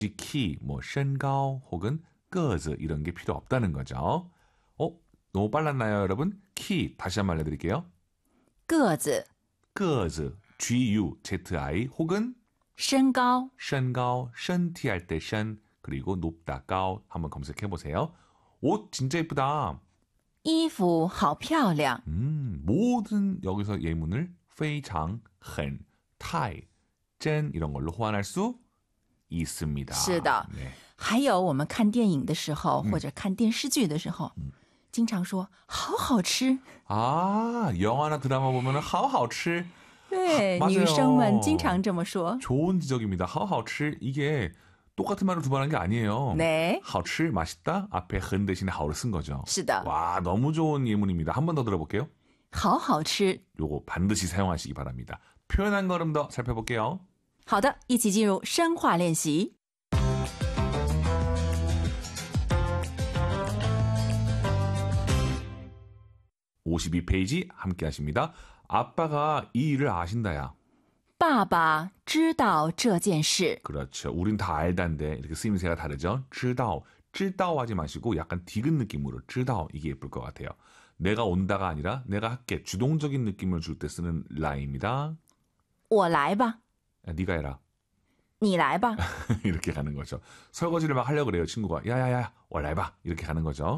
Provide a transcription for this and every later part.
키, 뭐, 身高 혹은 个子 이런 게 필요 없다는 거죠. 너무 빨랐나요, 여러분? 키 다시 한번 알려드릴게요. 个子个子 G-U-Z-I 혹은 身高身高 身티 할 때 身 그리고 높다 高 한번 검색해 보세요. 옷 진짜 예쁘다. 衣服好漂亮 모든 여기서 예문을 非常很太 真 이런 걸로 호환할 수 있습니다. 是的 네. 还有我们看电影的时候或者看电视剧的时候经常说好好吃 아, 영화나 드라마 보면은 好好吃对 맞아요. 女生们经常这么说 좋은 지적입니다. 好好吃 이게 똑같은 말을 두 번 한 게 아니에요. 네 好吃 맛있다 앞에 很 대신에 好를 쓴 거죠. 是的 와, 너무 좋은 예문입니다. 한 번 더 들어볼게요. 好好吃 요거 반드시 사용하시기 바랍니다. 표현 한 걸음 더 살펴볼게요. 好的一起进入深化练习 52페이지 함께 하십니다. 아빠가 이 일을 아신다야. 爸爸知道这件事 그렇죠. 우린 다 알단데 이렇게 쓰임새가 다르죠. 知道, 知道 하지 마시고 약간 디귿 느낌으로 知道 이게 예쁠 것 같아요. 내가 온다가 아니라 내가 할게 주동적인 느낌을 줄 때 쓰는 라인입니다. 我来吧 네가 해라. 你来吧 이렇게 가는 거죠. 설거지를 막 하려고 그래요. 친구가 야야야 원래봐 이렇게 가는 거죠.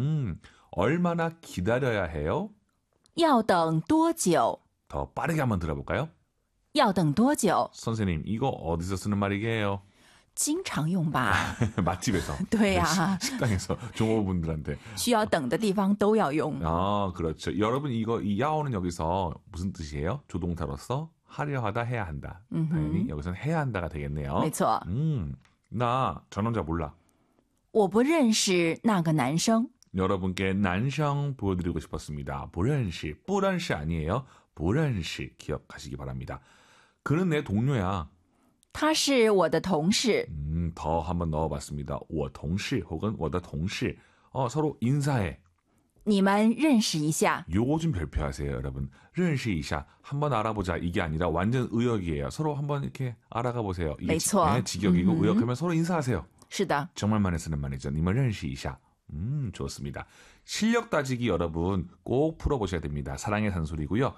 얼마나 기다려야 해요? 要等多久 더 빠르게 한번 들어볼까요? 要等多久 선생님 이거 어디서 쓰는 말이게요? 经常用吧 맛집에서 对呀 식당에서 종업원분들한테 需要等的地方都要用 아 그렇죠. 여러분 이거 이 야오는 여기서 무슨 뜻이에요? 조동사로서 하려 하다 해야 한다. 당연히 여기서는 해야 한다가 되겠네요. 没错 나 저 남자 몰라. 我不认识那个男生 여러분께 난상 보여드리고 싶었습니다. 不认识 아니에요. 不认识 기억하시기 바랍니다. 그는 내 동료야. 他是我的同事 더 한번 넣어봤습니다. 我同事 혹은 我的同事 서로 인사해. 你们认识一下 요거 좀 별표하세요, 여러분. 认识一下 한번 알아보자 이게 아니라 완전 의역이에요. 서로 한번 이렇게 알아가 보세요. 이게 没错 직역이고 의역하면 서로 인사하세요. 是的 정말 많이 쓰는 말이죠. 你们认识一下 좋습니다. 실력 따지기 여러분 꼭 풀어보셔야 됩니다. 사랑의 산술이고요.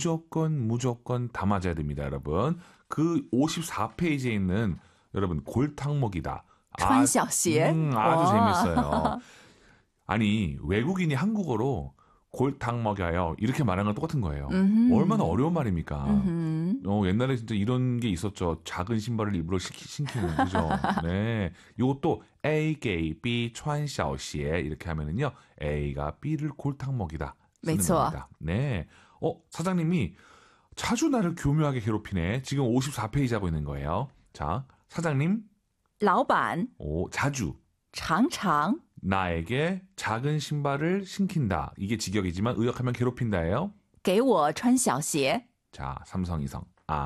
무조건 다 맞아야 됩니다, 여러분. 그 54페이지에 있는 여러분 골탕먹이다. 穿小鞋 아주 哇 재밌어요. 아니 외국인이 한국어로 골탕 먹여요 이렇게 말하는 건 똑같은 거예요. 얼마나 어려운 말입니까? 옛날에 진짜 이런 게 있었죠. 작은 신발을 일부러 신기는 그죠? 네, 이것도 A给 B 穿小鞋 이렇게 하면은요 A가 B를 골탕 먹이다 쓰는 没错 겁니다. 네, 사장님이 자주 나를 교묘하게 괴롭히네. 지금 54페이지 하고 있는 거예요. 자, 사장님 老板 자주 常常 나에게 작은 신발을 신긴다. 이게 직역이지만 의역하면 괴롭힌다예요. 给我穿小鞋 자, 삼성이성.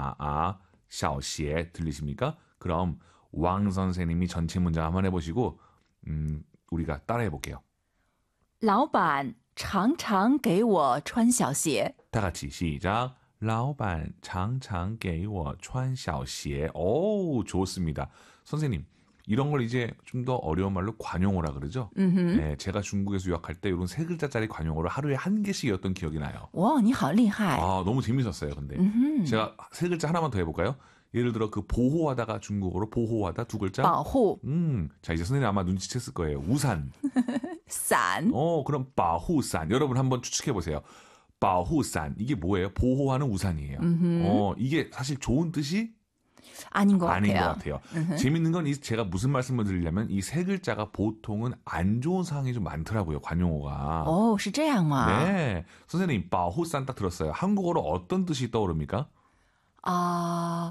샤오시에 들리십니까? 그럼 왕 선생님이 전체 문장 한번 해보시고 우리가 따라해 볼게요. 老板常常给我穿小鞋 다 같이 시작. 老板常常给我穿小鞋. 오, 좋습니다. 선생님. 이런 걸 이제 좀 더 어려운 말로 관용어라 그러죠. 네, 제가 중국에서 유학할 때 이런 세 글자짜리 관용어를 하루에 한 개씩이었던 기억이 나요. 哇你好厉害 너무 재밌었어요. 근데 제가 세 글자 하나만 더 해볼까요? 예를 들어 그 보호하다가 중국어로 보호하다 두 글자. 保护 자 이제 선생님 아마 눈치챘을 거예요. 우산. 伞 그럼 바후산. 여러분 한번 추측해 보세요. 바후산 이게 뭐예요? 보호하는 우산이에요. 이게 사실 좋은 뜻이 아닌 것 아닌 같아요. 것 같아요. 재밌는 건 제가 무슨 말씀을 드리려면 이 세 글자가 보통은 안 좋은 상황이 좀 많더라고요. 관용어가. 哦是这样吗 네. 선생님, 바호산 딱 들었어요. 한국어로 어떤 뜻이 떠오릅니까? 啊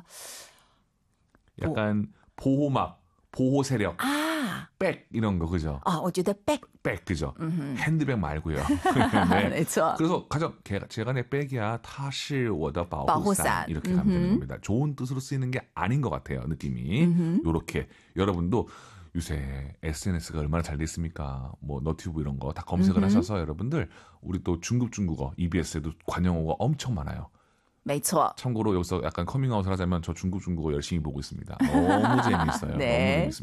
약간 보호막, 보호 세력, 啊 백 이런 거 그죠? 我觉得 백 백 그죠? 핸드백 말고요. 네. 没错 그래서 가장 제가 내 백이야. 타시 워더 바호산 바호산. 이렇게 가면 되는 겁니다. 좋은 뜻으로 쓰이는 게 아닌 것 같아요. 느낌이. 요렇게 여러분도 요새 SNS가 얼마나 잘 됐습니까? 뭐 너튜브 이런 거 다 검색을 하셔서 여러분들 우리 또 중국어 EBS에도 관용어가 엄청 많아요. 没错. 참고로 여기서 약간 커밍아웃을 하자면 저 중국어 열심히 보고 있습니다. 너무 재미있어요. 네. 너무 재밌습니다.